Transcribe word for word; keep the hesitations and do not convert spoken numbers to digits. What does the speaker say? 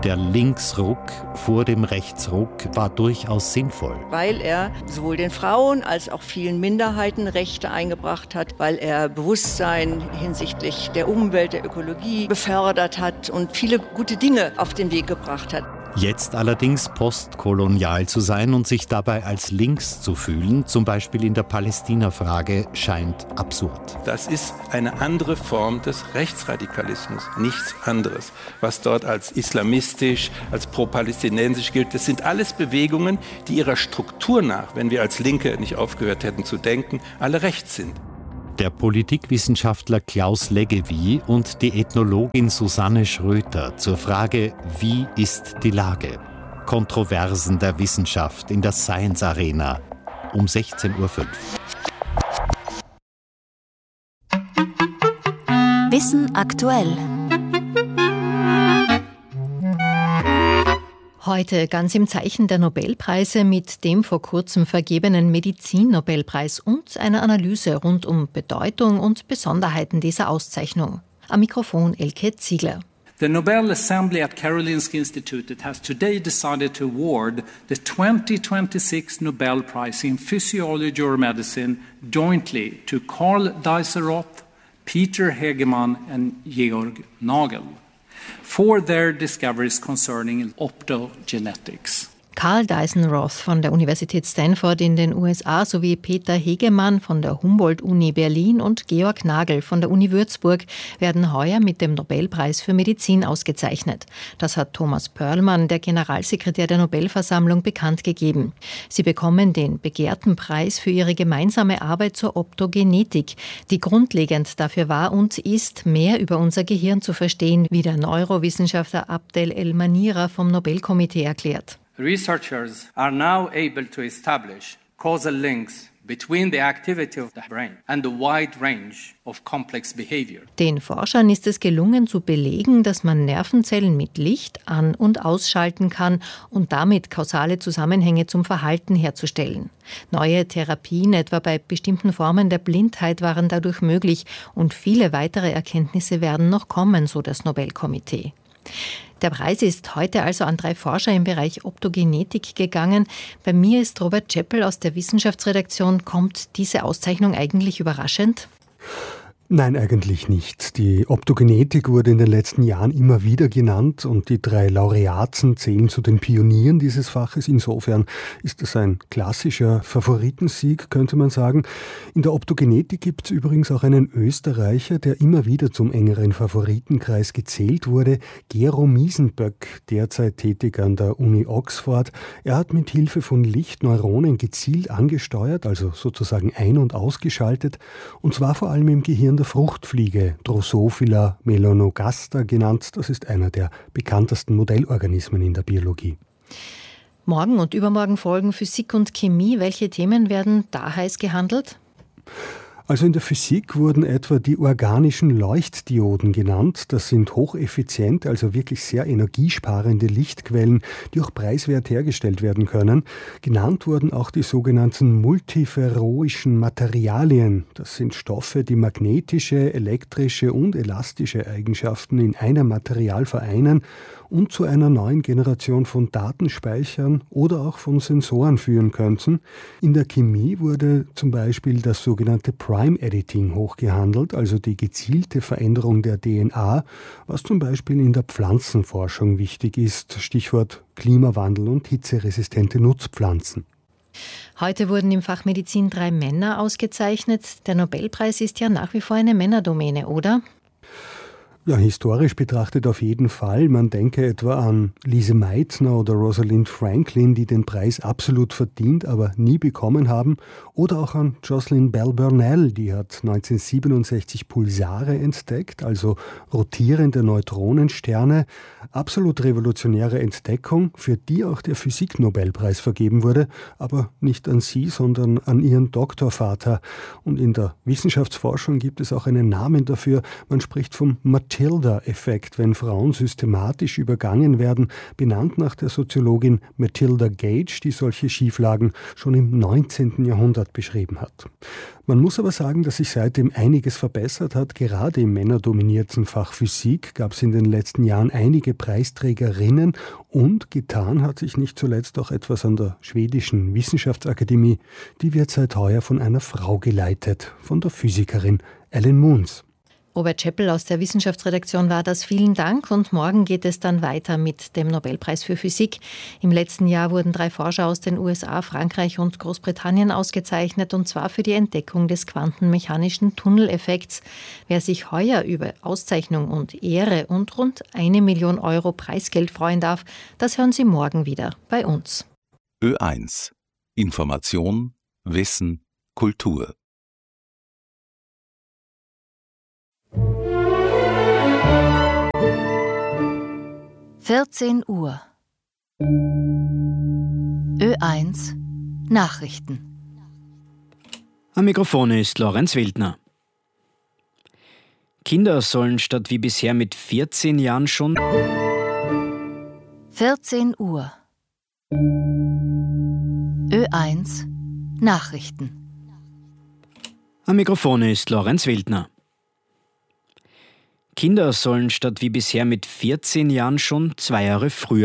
Der Linksruck vor dem Rechtsruck war durchaus sinnvoll. Weil er sowohl den Frauen als auch vielen Minderheiten Rechte eingebracht hat, weil er Bewusstsein hinsichtlich der Umwelt, der Ökologie befördert hat und viele gute Dinge auf den Weg gebracht hat. Jetzt allerdings postkolonial zu sein und sich dabei als links zu fühlen, zum Beispiel in der Palästina-Frage, scheint absurd. Das ist eine andere Form des Rechtsradikalismus, nichts anderes. Was dort als islamistisch, als pro-palästinensisch gilt, das sind alles Bewegungen, die ihrer Struktur nach, wenn wir als Linke nicht aufgehört hätten zu denken, alle rechts sind. Der Politikwissenschaftler Klaus Leggevi und die Ethnologin Susanne Schröter zur Frage, wie ist die Lage? Kontroversen der Wissenschaft in der Science Arena um sechzehn Uhr fünf. Wissen aktuell. Heute ganz im Zeichen der Nobelpreise mit dem vor kurzem vergebenen Medizin-Nobelpreis und einer Analyse rund um Bedeutung und Besonderheiten dieser Auszeichnung. Am Mikrofon Elke Ziegler. The Nobel Assembly at Karolinska Institutet has today decided to award the twenty twenty-six Nobel Prize in Physiology or Medicine jointly to Karl Deisseroth, Peter Hegemann and Georg Nagel for their discoveries concerning optogenetics. Karl Deisseroth von der Universität Stanford in den U S A sowie Peter Hegemann von der Humboldt-Uni Berlin und Georg Nagel von der Uni Würzburg werden heuer mit dem Nobelpreis für Medizin ausgezeichnet. Das hat Thomas Pörlmann, der Generalsekretär der Nobelversammlung, bekannt gegeben. Sie bekommen den begehrten Preis für ihre gemeinsame Arbeit zur Optogenetik, die grundlegend dafür war und ist, mehr über unser Gehirn zu verstehen, wie der Neurowissenschaftler Abdel El-Manira vom Nobelkomitee erklärt. Researchers are now able to establish causal links between the activity of the brain and the wide range of complex behavior. Den Forschern ist es gelungen zu belegen, dass man Nervenzellen mit Licht an- und ausschalten kann und damit kausale Zusammenhänge zum Verhalten herzustellen. Neue Therapien, etwa bei bestimmten Formen der Blindheit, waren dadurch möglich und viele weitere Erkenntnisse werden noch kommen, so das Nobelkomitee. Der Preis ist heute also an drei Forscher im Bereich Optogenetik gegangen. Bei mir ist Robert Czeppel aus der Wissenschaftsredaktion. Kommt diese Auszeichnung eigentlich überraschend? Nein, eigentlich nicht. Die Optogenetik wurde in den letzten Jahren immer wieder genannt und die drei Laureaten zählen zu den Pionieren dieses Faches. Insofern ist das ein klassischer Favoritensieg, könnte man sagen. In der Optogenetik gibt es übrigens auch einen Österreicher, der immer wieder zum engeren Favoritenkreis gezählt wurde, Gero Miesenböck, derzeit tätig an der Uni Oxford. Er hat mit Hilfe von Lichtneuronen gezielt angesteuert, also sozusagen ein- und ausgeschaltet, und zwar vor allem im Gehirn der Fruchtfliege, Drosophila melanogaster genannt. Das ist einer der bekanntesten Modellorganismen in der Biologie. Morgen und übermorgen folgen Physik und Chemie. Welche Themen werden da heiß gehandelt? Also in der Physik wurden etwa die organischen Leuchtdioden genannt. Das sind hocheffiziente, also wirklich sehr energiesparende Lichtquellen, die auch preiswert hergestellt werden können. Genannt wurden auch die sogenannten multiferroischen Materialien. Das sind Stoffe, die magnetische, elektrische und elastische Eigenschaften in einem Material vereinen und zu einer neuen Generation von Datenspeichern oder auch von Sensoren führen könnten. In der Chemie wurde zum Beispiel das sogenannte Prime Editing hochgehandelt, also die gezielte Veränderung der D N A, was zum Beispiel in der Pflanzenforschung wichtig ist. Stichwort Klimawandel und hitzeresistente Nutzpflanzen. Heute wurden im Fach Medizin drei Männer ausgezeichnet. Der Nobelpreis ist ja nach wie vor eine Männerdomäne, oder? Ja, historisch betrachtet auf jeden Fall. Man denke etwa an Lise Meitner oder Rosalind Franklin, die den Preis absolut verdient, aber nie bekommen haben. Oder auch an Jocelyn Bell Burnell, die hat neunzehnhundertsiebenundsechzig Pulsare entdeckt, also rotierende Neutronensterne. Absolut revolutionäre Entdeckung, für die auch der Physik-Nobelpreis vergeben wurde, aber nicht an sie, sondern an ihren Doktorvater. Und in der Wissenschaftsforschung gibt es auch einen Namen dafür. Man spricht vom Matthias Matilda-Effekt, wenn Frauen systematisch übergangen werden, benannt nach der Soziologin Matilda Gage, die solche Schieflagen schon im neunzehnten Jahrhundert beschrieben hat. Man muss aber sagen, dass sich seitdem einiges verbessert hat. Gerade im männerdominierten Fach Physik gab es in den letzten Jahren einige Preisträgerinnen und getan hat sich nicht zuletzt auch etwas an der schwedischen Wissenschaftsakademie. Die wird seit heuer von einer Frau geleitet, von der Physikerin Ellen Moons. Robert Scheppel aus der Wissenschaftsredaktion war das. Vielen Dank. Und morgen geht es dann weiter mit dem Nobelpreis für Physik. Im letzten Jahr wurden drei Forscher aus den U S A, Frankreich und Großbritannien ausgezeichnet, und zwar für die Entdeckung des quantenmechanischen Tunneleffekts. Wer sich heuer über Auszeichnung und Ehre und rund eine Million Euro Preisgeld freuen darf, das hören Sie morgen wieder bei uns. Ö eins. Information, Wissen, Kultur. vierzehn Uhr. Ö eins Nachrichten. Am Mikrofon ist Lorenz Wildner. Kinder sollen statt wie bisher mit vierzehn Jahren schon... vierzehn Uhr. Ö eins Nachrichten. Am Mikrofon ist Lorenz Wildner. Kinder sollen statt wie bisher mit vierzehn Jahren schon zwei Jahre früher